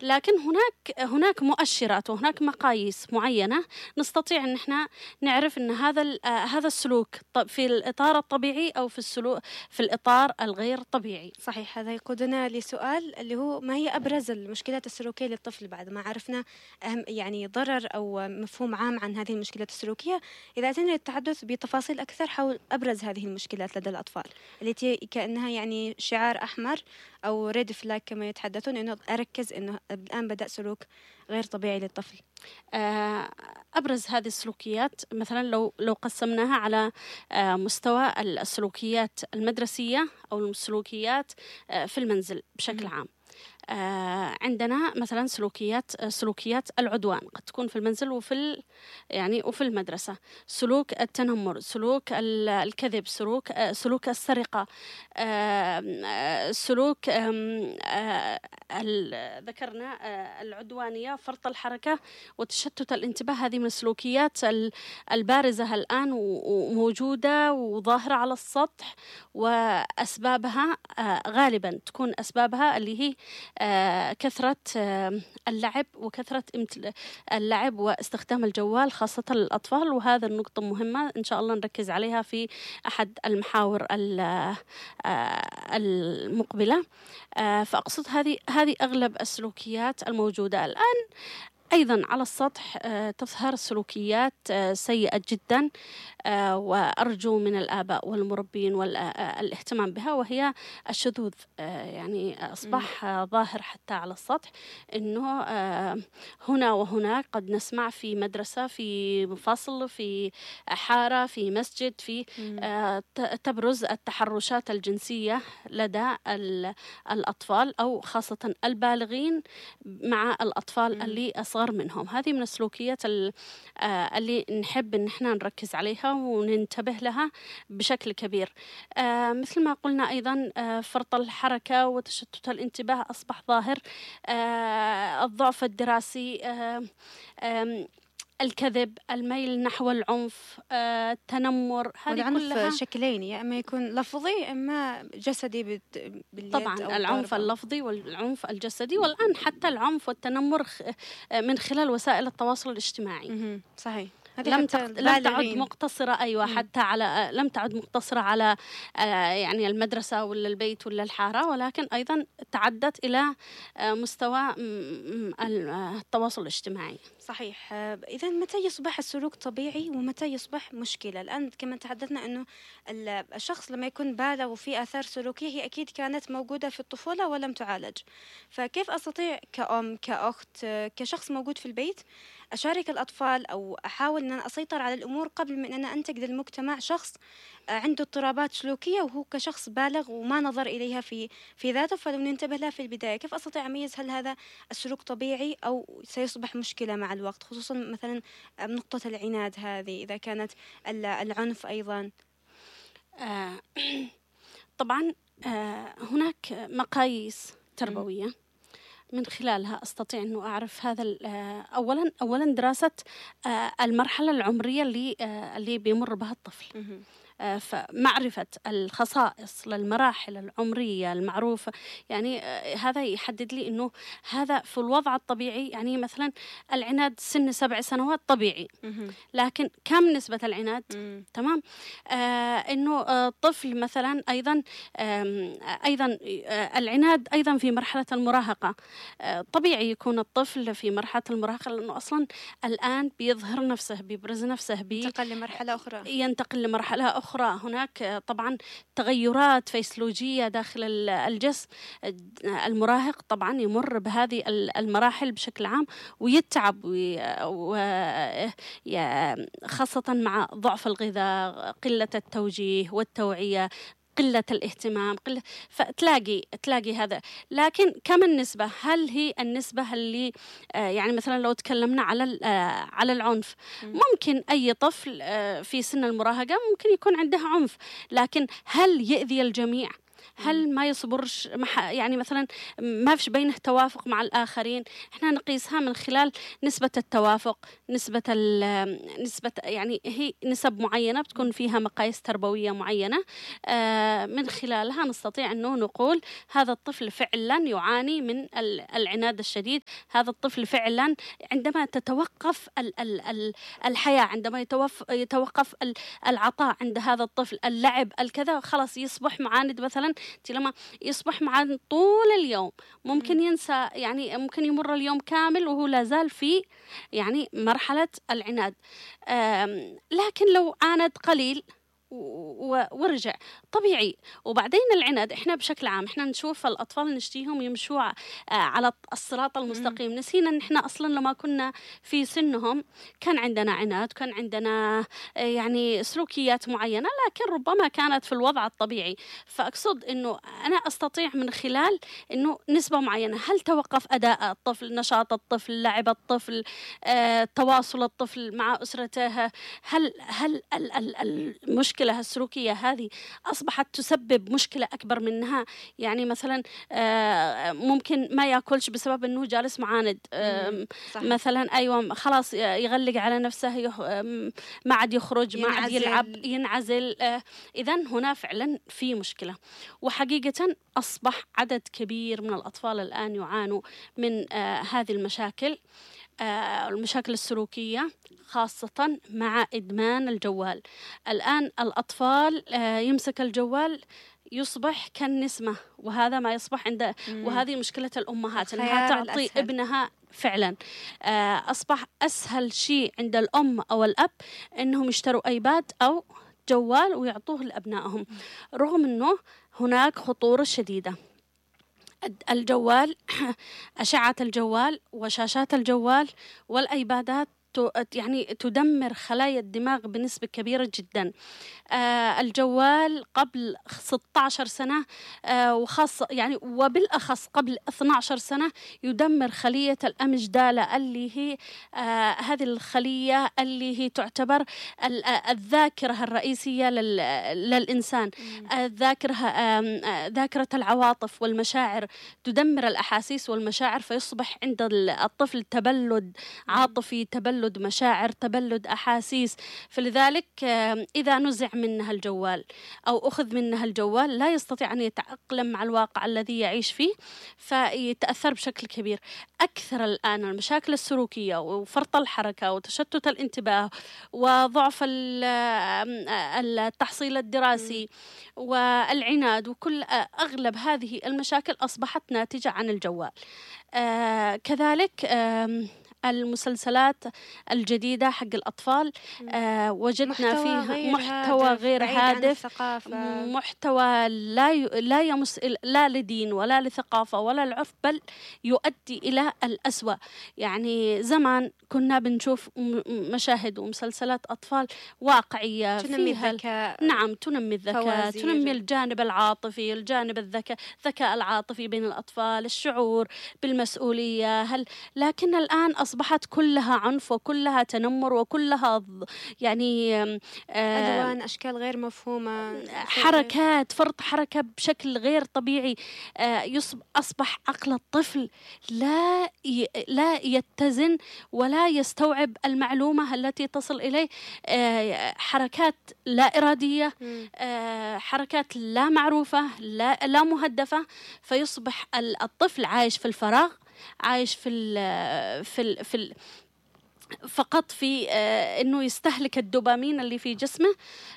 لكن هناك مؤشرات وهناك مقاييس معينة نستطيع أن احنا نعرف أن هذا السلوك في الإطار الطبيعي أو في الإطار الغير طبيعي. صحيح. هذا يقودنا لسؤال اللي هو ما هي أبرز المشكلات السلوكية للطفل بعد ما عرفنا أهم يعني ضرر أو مفهوم عام عن هذه المشكلات السلوكية؟ إذا أتينا للتحدث بتفاصيل أكثر حول أبرز هذه المشكلات لدى الأطفال التي كأنها يعني شعار أحمر أو ريد فلاج كما يتحدثون، إنه أركز إنه الآن بدأ سلوك غير طبيعي للطفل. أبرز هذه السلوكيات مثلا لو قسمناها على مستوى السلوكيات المدرسية أو السلوكيات في المنزل بشكل عام. عندنا مثلا سلوكيات العدوان قد تكون في المنزل وفي المدرسة، سلوك التنمر، سلوك الكذب، سلوك السرقة، سلوك ذكرنا العدوانية، فرط الحركة وتشتت الانتباه. هذه من السلوكيات البارزة الآن وموجودة وظاهرة على السطح، وأسبابها غالبا تكون أسبابها اللي هي كثرة اللعب وكثرة اللعب واستخدام الجوال خاصة للأطفال. وهذا النقطة مهمة إن شاء الله نركز عليها في أحد المحاور المقبلة. فأقصد هذه أغلب السلوكيات الموجودة الآن. أيضا على السطح تظهر سلوكيات سيئة جدا، وأرجو من الآباء والمربين والاهتمام بها، وهي الشذوذ. يعني أصبح ظاهر حتى على السطح أنه هنا وهناك قد نسمع في مدرسة، في فصل، في حارة، في مسجد، في تبرز التحرشات الجنسية لدى الأطفال أو خاصة البالغين مع الأطفال اللي أصغر منهم. هذه من السلوكيات اللي نحب أن احنا نركز عليها وننتبه لها بشكل كبير. مثل ما قلنا أيضا فرط الحركة وتشتت الانتباه أصبح ظاهر، الضعف الدراسي، الكذب، الميل نحو العنف، التنمر. هذه كلها شكلين، يا إما يكون لفظي إما جسدي باليد. طبعا العنف اللفظي والعنف الجسدي، والآن حتى العنف والتنمر من خلال وسائل التواصل الاجتماعي. صحيح. لم تعد مقتصرة حتى على لم تعد مقتصرة على يعني المدرسة ولا البيت ولا الحارة، ولكن أيضا تعدت إلى مستوى التواصل الاجتماعي. صحيح. إذا متى يصبح السلوك طبيعي ومتى يصبح مشكلة؟ الآن كما تحدثنا أنه الشخص لما يكون بالغ وفي آثار سلوكية هي أكيد كانت موجودة في الطفولة ولم تعالج، فكيف أستطيع كأم كأخت كشخص موجود في البيت أشارك الأطفال أو أحاول أن أنا أسيطر على الأمور قبل من أن أنتقل للمجتمع شخص عنده اضطرابات سلوكية وهو كشخص بالغ وما نظر إليها في ذاته، فلو ننتبه لها في البداية كيف أستطيع أميز هل هذا السلوك طبيعي أو سيصبح مشكلة مع الوقت، خصوصا مثلا نقطة العناد هذه إذا كانت العنف أيضا. طبعا هناك مقاييس تربوية من خلالها أستطيع أنه أعرف هذا. أولا دراسة المرحلة العمرية اللي بيمر بها الطفل، فمعرفة الخصائص للمراحل العمرية المعروفة. يعني هذا يحدد لي أنه هذا في الوضع الطبيعي. يعني مثلا العناد سن 7 سنوات طبيعي، لكن كم نسبة العناد؟ تمام. أنه طفل مثلا أيضا العناد أيضا في مرحلة المراهقة. طبيعي يكون الطفل في مرحلة المراهقة لأنه أصلا الآن بيظهر نفسه، بيبرز نفسه، ينتقل لمرحلة أخرى. هناك طبعا تغيرات فيسيولوجية داخل الجسم. المراهق طبعا يمر بهذه المراحل بشكل عام ويتعب، خاصة مع ضعف الغذاء، قلة التوجيه والتوعية، قلة الاهتمام، فتلاقي هذا. لكن كم النسبة؟ هل هي النسبة اللي يعني مثلا لو تكلمنا على العنف، ممكن أي طفل في سن المراهقة ممكن يكون عنده عنف، لكن هل يؤذي الجميع؟ هل ما يصبرش يعني مثلا ما فيش بينه توافق مع الآخرين. إحنا نقيسها من خلال نسبة التوافق، نسبة يعني هي نسب معينة بتكون فيها مقاييس تربوية معينة، من خلالها نستطيع أنه نقول هذا الطفل فعلا يعاني من العناد الشديد، هذا الطفل فعلا عندما تتوقف الحياة، عندما يتوقف العطاء عند هذا الطفل، اللعب الكذا، خلاص يصبح معاند. مثلا لما يصبح معاند طول اليوم ممكن ينسى، يعني ممكن يمر اليوم كامل وهو لا زال في يعني مرحلة العناد. لكن لو عاند قليل ورجع طبيعي. وبعدين العناد إحنا بشكل عام إحنا نشوف الأطفال نشتيهم يمشوا على الصراط المستقيم. نسينا إن إحنا أصلا لما كنا في سنهم كان عندنا عناد، كان عندنا يعني سلوكيات معينة، لكن ربما كانت في الوضع الطبيعي. فأقصد إنه أنا أستطيع من خلال إنه نسبة معينة، هل توقف أداء الطفل، نشاط الطفل، لعب الطفل، تواصل الطفل مع أسرته، هل المشكلة السلوكية هذه أصبحت تسبب مشكلة أكبر منها. يعني مثلا ممكن ما يأكلش بسبب أنه جالس معاند، مثلا أيوة خلاص يغلق على نفسه، ما عاد يخرج، ما عاد يلعب، ينعزل. إذن هنا فعلا في مشكلة. وحقيقة أصبح عدد كبير من الأطفال الآن يعانوا من هذه المشاكل، المشاكل السلوكية، خاصة مع إدمان الجوال. الآن الأطفال يمسك الجوال يصبح كالنسمة، وهذا ما يصبح عند وهذه مشكلة الأمهات أنها تعطي ابنها فعلا. أصبح أسهل شيء عند الأم أو الأب أنهم يشتروا أيباد أو جوال ويعطوه لأبنائهم، رغم أنه هناك خطورة شديدة. الجوال، أشعة الجوال وشاشات الجوال والأيبادات يعني تدمر خلايا الدماغ بنسبة كبيرة جدا. الجوال قبل 16 سنة وخاصة يعني وبالأخص قبل 12 سنة يدمر خلية الأمجدالة، اللي هي هذه الخلية اللي هي تعتبر الذاكرة الرئيسية للإنسان. ذاكرة العواطف والمشاعر، تدمر الأحاسيس والمشاعر، فيصبح عند الطفل تبلد عاطفي، تبلد مشاعر، تبلد أحاسيس. فلذلك إذا نزع منها الجوال أو أخذ منها الجوال لا يستطيع أن يتأقلم مع الواقع الذي يعيش فيه، فيتأثر بشكل كبير. أكثر الآن المشاكل السلوكية وفرط الحركة وتشتت الانتباه وضعف التحصيل الدراسي والعناد وكل أغلب هذه المشاكل أصبحت ناتجة عن الجوال. كذلك المسلسلات الجديدة حق الأطفال وجدنا فيها محتوى غير هادف، محتوى لا يمس لا لدين ولا لثقافة ولا العرف، بل يؤدي إلى الأسوأ. يعني زمان كنا بنشوف مشاهد ومسلسلات أطفال واقعية فيها الذكاء. نعم، تنمي الذكاء، تنمي الجانب العاطفي، الجانب الذكاء العاطفي بين الأطفال، الشعور بالمسؤولية. لكن الآن أصبحت كلها عنف وكلها تنمر وكلها يعني ألوان، أشكال غير مفهومة، حركات، فرط حركة بشكل غير طبيعي. أصبح عقل الطفل لا يتزن ولا يستوعب المعلومة التي تصل إليه. حركات لا إرادية، حركات لا معروفة، لا مهدفة، فيصبح الطفل عايش في الفراغ، عايش في فقط في إنه يستهلك الدوبامين اللي في جسمه.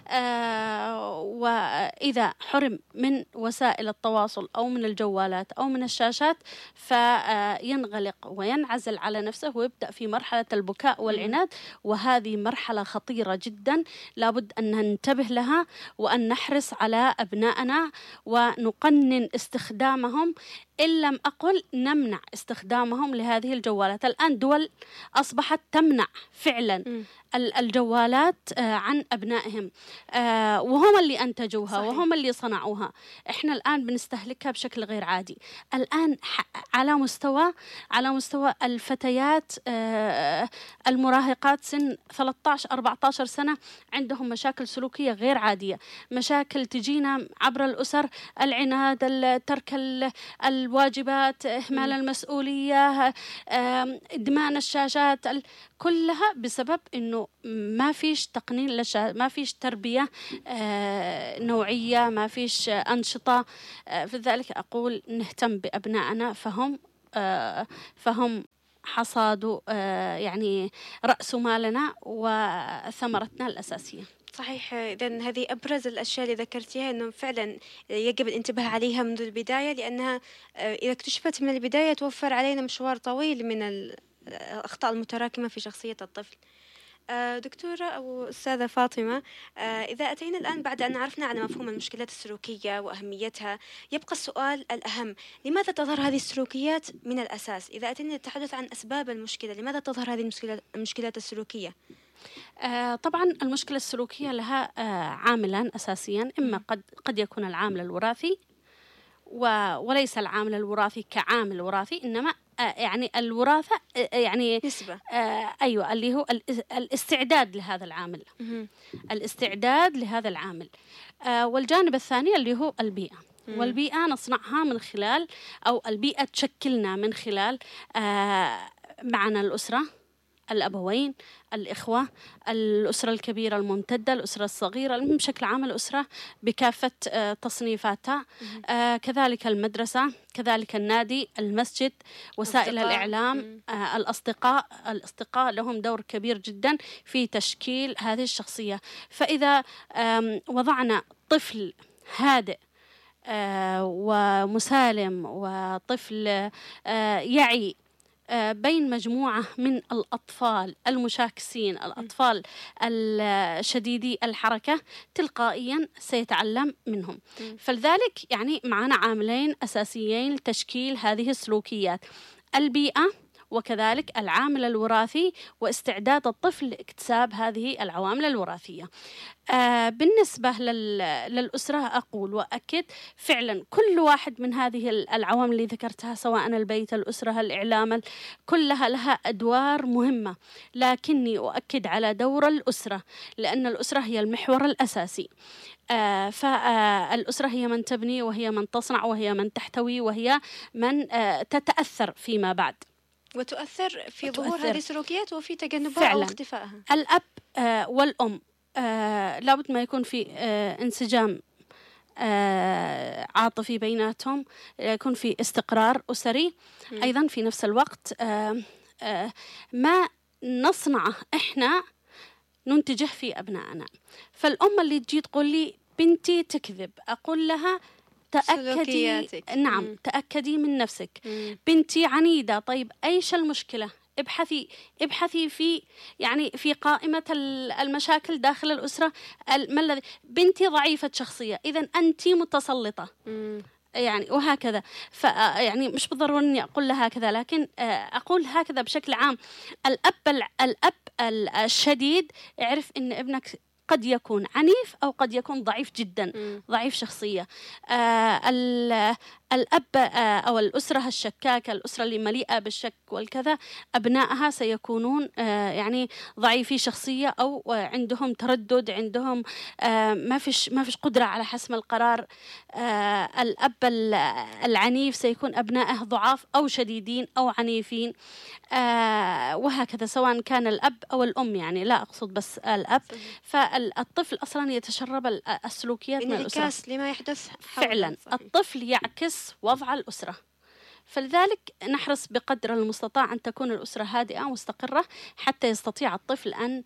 وإذا حرم من وسائل التواصل أو من الجوالات أو من الشاشات فينغلق وينعزل على نفسه ويبدأ في مرحلة البكاء والعناد، وهذه مرحلة خطيرة جدا لابد أن ننتبه لها وأن نحرص على أبنائنا ونقنن استخدامهم، إن لم أقل نمنع استخدامهم لهذه الجوالات. الآن دول أصبحت تمنع فعلا الجوالات عن أبنائهم، وهم اللي أنتجوها. صحيح. وهم اللي صنعوها. إحنا الآن بنستهلكها بشكل غير عادي. الآن على مستوى الفتيات المراهقات سن 13-14 سنة عندهم مشاكل سلوكية غير عادية، مشاكل تجينا عبر الأسر: العناد، ترك الواجبات، إهمال المسؤولية، إدمان الشاشات، كلها بسبب إنه ما فيش تقنين ما فيش تربية نوعية، ما فيش أنشطة. فلذلك أقول نهتم بأبنائنا، فهم حصاد يعني رأس مالنا وثمرتنا الأساسية. صحيح. إذن هذه أبرز الأشياء اللي ذكرتيها، أنه فعلا يجب الانتباه عليها منذ البداية، لأنها إذا اكتشفت من البداية توفر علينا مشوار طويل من الأخطاء المتراكمة في شخصية الطفل. دكتورة أو أستاذة فاطمة، إذا أتينا الآن بعد أن عرفنا على مفهوم المشكلات السلوكية وأهميتها، يبقى السؤال الأهم: لماذا تظهر هذه السلوكيات من الأساس؟ إذا أتينا للتحدث عن أسباب المشكلة، لماذا تظهر هذه المشكلات السلوكية؟ طبعا المشكلة السلوكية لها عاملان أساسيا: إما قد يكون العامل الوراثي، وليس العامل الوراثي كعامل وراثي، إنما يعني الوراثة يعني نسبة. أيوة، اللي هو الاستعداد لهذا العامل. الاستعداد لهذا العامل. والجانب الثاني اللي هو البيئة. والبيئة نصنعها من خلال، أو البيئة تشكلنا من خلال معنا الأسرة، الأبوين، الإخوة، الأسرة الكبيرة الممتدة، الأسرة الصغيرة، بشكل عام الأسرة بكافة تصنيفاتها، كذلك المدرسة، كذلك النادي، المسجد، وسائل الإعلام، الأصدقاء لهم دور كبير جدا في تشكيل هذه الشخصية. فإذا وضعنا طفل هادئ ومسالم، وطفل يعي بين مجموعة من الأطفال المشاكسين، الأطفال الشديدي الحركة، تلقائيا سيتعلم منهم. فلذلك يعني معنا عاملين أساسيين لتشكيل هذه السلوكيات: البيئة، وكذلك العامل الوراثي، واستعداد الطفل لاكتساب هذه العوامل الوراثية. بالنسبة للأسرة أقول وأكد فعلا كل واحد من هذه العوامل اللي ذكرتها، سواء البيت، الأسرة، الإعلام، كلها لها أدوار مهمة، لكني أؤكد على دور الأسرة، لأن الأسرة هي المحور الأساسي. فالأسرة هي من تبني، وهي من تصنع، وهي من تحتوي، وهي من تتأثر فيما بعد، وتؤثر في ظهور هذه السلوكيات وفي تجنبها أو اختفائها. الأب والأم لابد ما يكون في انسجام عاطفي بيناتهم، يكون في استقرار أسري. أيضا في نفس الوقت ما نصنعه إحنا ننتجه في أبنائنا. فالأم اللي تجي تقول لي بنتي تكذب، أقول لها تأكدي، نعم، تأكدي من نفسك. بنتي عنيدة، طيب أيش المشكلة؟ ابحثي في يعني في قائمة المشاكل داخل الأسرة. ما الذي؟ بنتي ضعيفة شخصية، إذن أنت متسلطة. يعني وهكذا. يعني مش بالضرورة إني أقول لها هكذا، لكن أقول هكذا بشكل عام. الأب الشديد يعرف إن ابنك قد يكون عنيف أو قد يكون ضعيف جدا، ضعيف شخصية. الأب أو الأسرة الشكاكة، الأسرة اللي مليئة بالشك والكذا، أبنائها سيكونون يعني ضعيفي شخصية، أو عندهم تردد، عندهم ما فيش قدرة على حسم القرار. الأب العنيف سيكون أبنائه ضعاف أو شديدين أو عنيفين، وهكذا، سواء كان الأب أو الأم، يعني لا أقصد بس الأب. فالطفل أصلا يتشرب السلوكيات من الأسرة، انعكاس لما يحدث فعلا. الطفل يعكس وضع الأسرة، فلذلك نحرص بقدر المستطاع أن تكون الأسرة هادئة ومستقرة، حتى يستطيع الطفل أن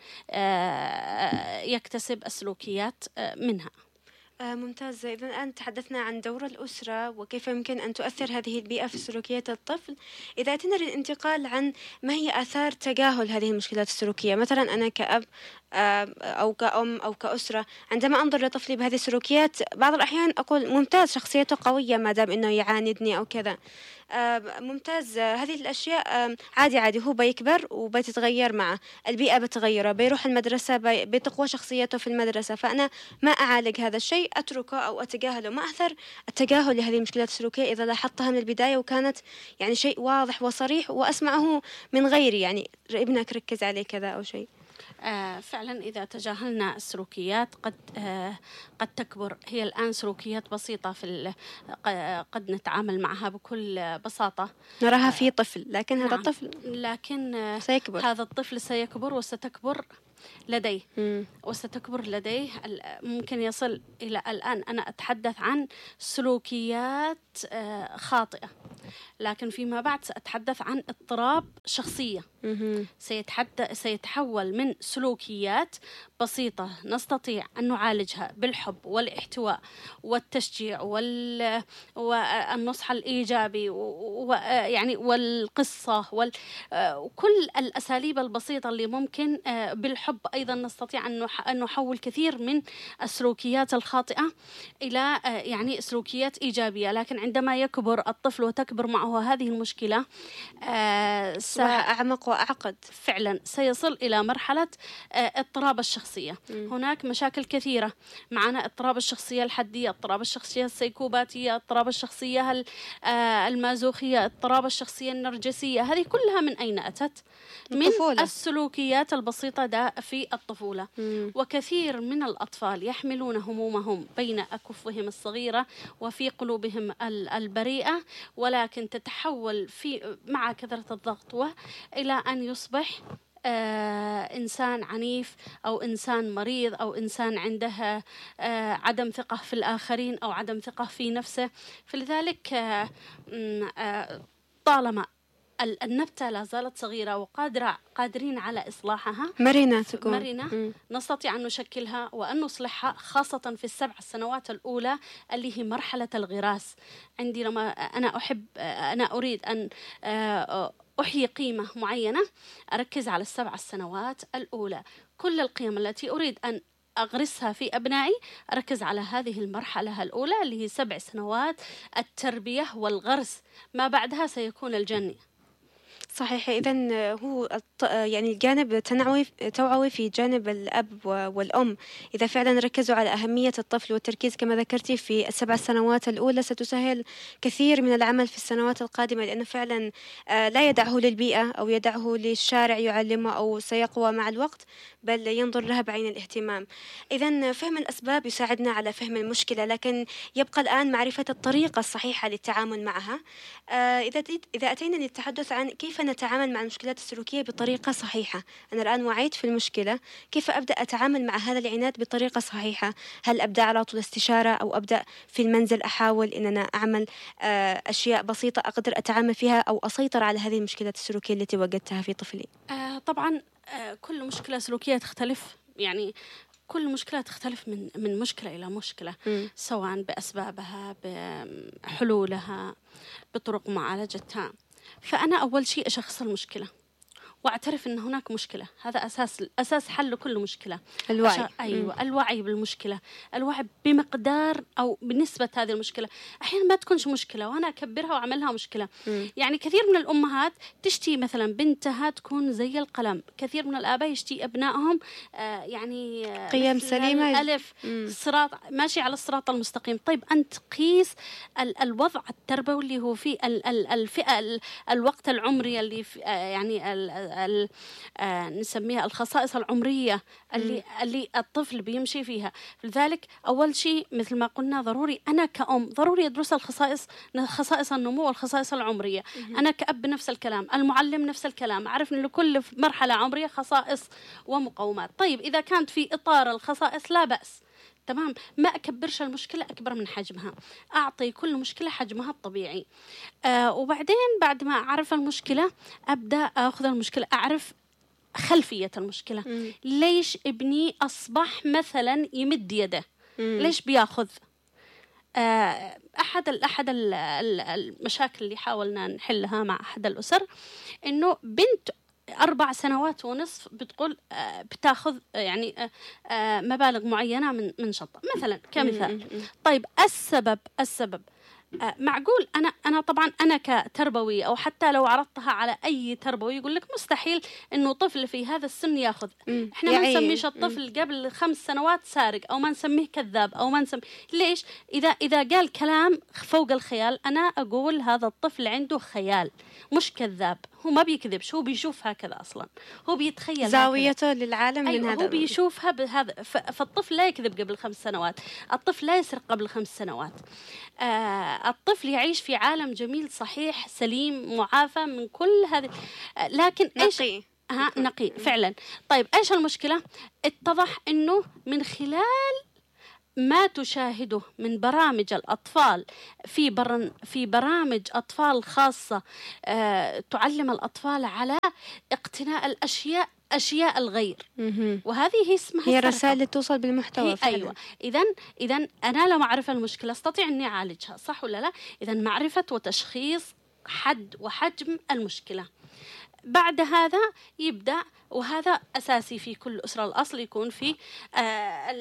يكتسب السلوكيات منها. ممتاز. إذن الآن تحدثنا عن دور الأسرة وكيف يمكن أن تؤثر هذه البيئة في سلوكيات الطفل. إذا أتينا للانتقال عن ما هي آثار تجاهل هذه المشكلات السلوكية، مثلا أنا كأب أو كأم أو كأسرة، عندما أنظر لطفلي بهذه السلوكيات بعض الأحيان أقول ممتاز، شخصيته قوية ما دام إنه يعاندني أو كذا. ممتاز. هذه الأشياء عادي عادي، هو بيكبر وبتتغير معه، البيئة بتغيره، بيروح المدرسة بتقوى شخصيته في المدرسة. فأنا ما أعالج هذا الشيء، أتركه أو أتجاهله. ما أثر التجاهل لهذه المشكلات السلوكية إذا لاحظتها من البداية وكانت يعني شيء واضح وصريح وأسمعه من غيري، يعني ابنك ركز عليه كذا أو شيء. فعلا إذا تجاهلنا السلوكيات قد تكبر. هي الآن سلوكيات بسيطة قد نتعامل معها بكل بساطة، نراها في طفل، لكن هذا نعم. الطفل لكن سيكبر. هذا الطفل سيكبر وستكبر لديه ممكن يصل إلى الآن أنا أتحدث عن سلوكيات خاطئة، لكن فيما بعد سأتحدث عن اضطراب شخصية. سيتحول من سلوكيات بسيطة نستطيع أن نعالجها بالحب والاحتواء والتشجيع والنصح الإيجابي يعني والقصة وكل الأساليب البسيطة اللي ممكن بالحب أيضا نستطيع أن نحول كثير من السلوكيات الخاطئة إلى يعني سلوكيات إيجابية. لكن عندما يكبر الطفل وتكبر معه هذه المشكلة أعمق وأعقد، فعلا سيصل إلى مرحلة اضطراب الشخصية. هناك مشاكل كثيرة معنا: اضطراب الشخصية الحدية، اضطراب الشخصية السيكوباتية، اضطراب الشخصية المازوخية، اضطراب الشخصية النرجسية. هذه كلها من أين أتت؟ من السلوكيات البسيطة في الطفولة. وكثير من الأطفال يحملون همومهم بين أكفهم الصغيرة وفي قلوبهم البريئة، ولكن تتحول مع كثرة الضغط إلى أن يصبح إنسان عنيف أو إنسان مريض أو إنسان عنده عدم ثقة في الآخرين أو عدم ثقة في نفسه. فلذلك طالما النبتة لا زالت صغيرة وقادرين على إصلاحها، مرنة، نستطيع أن نشكلها وأن نصلحها، خاصة في 7 سنوات الأولى اللي هي مرحلة الغراس. عندي لما أنا أريد أن أحيي قيمة معينة، أركز على 7 سنوات الأولى. كل القيم التي أريد أن أغرسها في أبنائي أركز على هذه المرحلة الأولى اللي هي 7 سنوات التربية والغرس. ما بعدها سيكون الجنة. صحيح. إذن هو يعني الجانب توعوي في جانب الأب والأم. إذا فعلا ركزوا على أهمية الطفل والتركيز كما ذكرتي في 7 سنوات الأولى، ستسهل كثير من العمل في السنوات القادمة، لأنه فعلا لا يدعه للبيئة أو يدعه للشارع يعلمه أو سيقوى مع الوقت، بل ينظر لها بعين الاهتمام. إذن فهم الأسباب يساعدنا على فهم المشكلة، لكن يبقى الآن معرفة الطريقة الصحيحة للتعامل معها. إذا أتينا للتحدث عن كيف نتعامل مع المشكلات السلوكية بطريقة صحيحة، أنا الآن وعيت في المشكلة، كيف أبدأ أتعامل مع هذا العناد بطريقة صحيحة؟ هل أبدأ على طول استشارة أو أبدأ في المنزل أحاول إن أنا أعمل أشياء بسيطة أقدر أتعامل فيها أو أسيطر على هذه المشكلات السلوكية التي وجدتها في طفلي؟ طبعا كل مشكلة سلوكية تختلف، يعني كل مشكلة تختلف من مشكلة إلى مشكلة، سواء بأسبابها، بحلولها، بطرق معالجتها. فأنا أول شيء أشخص المشكلة واعترف أن هناك مشكلة. هذا أساس حل كل مشكلة. الوعي. أيوة، الوعي بالمشكلة، الوعي بمقدار أو بنسبة هذه المشكلة. أحيانا ما تكونش مشكلة وأنا أكبرها وأعملها مشكلة. يعني كثير من الأمهات تشتي مثلا بنتها تكون زي القلم، كثير من الآباء يشتي أبنائهم يعني قيم سليمة، ألف صراط ماشي على الصراط المستقيم. طيب أنت قيس الوضع التربوي اللي هو في الفئة الوقت العمري اللي في يعني نسميها الخصائص العمرية اللي الطفل بيمشي فيها. لذلك أول شيء مثل ما قلنا ضروري أنا كأم ضروري أدرس خصائص النمو والخصائص العمرية. أنا كأب نفس الكلام، المعلم نفس الكلام، أعرف أن لكل مرحلة عمرية خصائص ومقومات. طيب إذا كانت في إطار الخصائص لا بأس، تمام، ما أكبرش المشكلة أكبر من حجمها، أعطي كل مشكلة حجمها الطبيعي. وبعدين بعد ما أعرف المشكلة أبدأ أخذ المشكلة، أعرف خلفية المشكلة. ليش ابني أصبح مثلا يمد يده؟ ليش بياخذ؟ أحد المشاكل اللي حاولنا نحلها مع أحد الأسر إنه بنت 4 سنوات ونصف بتقول بتاخذ يعني مبالغ معينة من شطة مثلا كمثال. طيب السبب معقول أنا طبعا أنا كتربوي أو حتى لو عرضتها على أي تربوي يقول لك مستحيل إنه طفل في هذا السن ياخذ. إحنا ما نسميش الطفل قبل 5 سنوات سارق، أو ما نسميه كذاب، أو ما نسميه. ليش؟ إذا قال كلام فوق الخيال أنا أقول هذا الطفل عنده خيال مش كذاب. هو ما بيكذبش، هو بيشوف هكذا أصلا، هو بيتخيل زاويته للعالم من هذا، هو بيشوفها بهذا. فالطفل لا يكذب قبل 5 سنوات، الطفل لا يسرق قبل 5 سنوات. الطفل يعيش في عالم جميل صحيح سليم معافى من كل هذه، لكن نقي. نقي فعلا. طيب إيش المشكلة؟ اتضح إنه من خلال ما تشاهده من برامج الأطفال في برامج أطفال خاصة تعلم الأطفال على اقتناء أشياء الغير، وهذه هي اسمها هي رسالة توصل بالمحتوى. أيوة. إذن أنا لما أعرف المشكلة أستطيع أني أعالجها، صح ولا لا؟ إذن معرفة وتشخيص حد وحجم المشكلة. بعد هذا يبدأ، وهذا أساسي في كل أسرة، الأصل يكون في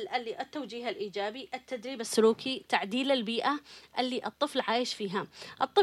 التوجيه الإيجابي، التدريب السلوكي، تعديل البيئة اللي الطفل عايش فيها.